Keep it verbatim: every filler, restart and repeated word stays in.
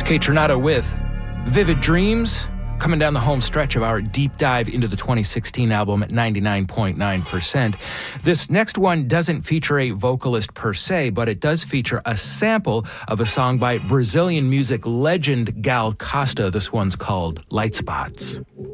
Kate Tronado with Vivid Dreams, coming down the home stretch of our deep dive into the twenty sixteen album at ninety-nine point nine percent. This next one doesn't feature a vocalist per se, but it does feature a sample of a song by Brazilian music legend Gal Costa. This one's called Light Spots.